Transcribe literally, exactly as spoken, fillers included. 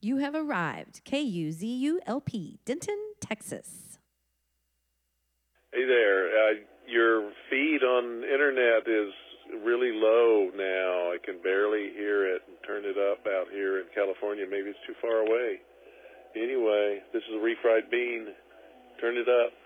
You have arrived. K U Z U L P, Denton, Texas. Hey there. Uh, your feed on internet is really low now. I can barely hear it and turn it up out here in California. Maybe it's too far away. Anyway, this is a refried bean. Turn it up.